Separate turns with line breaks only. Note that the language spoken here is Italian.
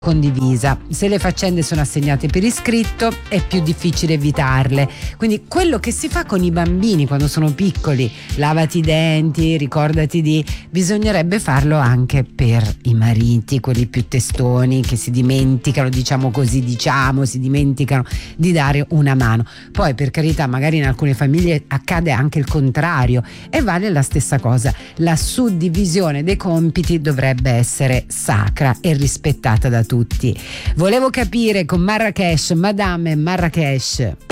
condivisa. Se le faccende sono assegnate per iscritto è più difficile evitarle. Quindi quello che si fa con i bambini quando sono piccoli, lavati i denti, ricordati di, bisognerebbe farlo anche per i mariti, quelli più testoni che si dimenticano, si dimenticano di dare una mano. Poi per carità, magari in alcune famiglie accade anche il contrario e vale la stessa cosa. La suddivisione dei compiti dovrebbe essere sacra e rispettata da tutti. Volevo capire con Marrakesh, Madame Marrakesh.